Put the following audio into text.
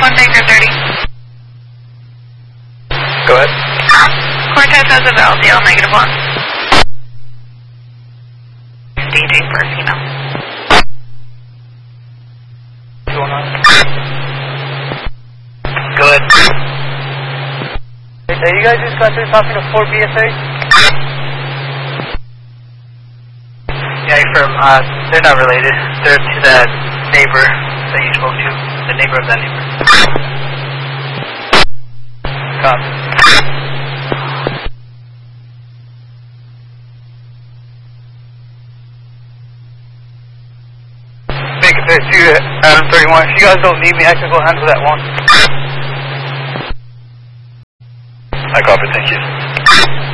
Baker 30. Go ahead. Cortez has a LDL -1. DJ for a female. What's going on? Go ahead. Hey, you guys just got through talking to 4 BSA? Yeah, from, they're not related. They're to that neighbor that you spoke to. The neighbor of that neighbor. Copy. Make it 2 Adam 31. If you guys don't need me, I can go handle that one. I copy, thank you.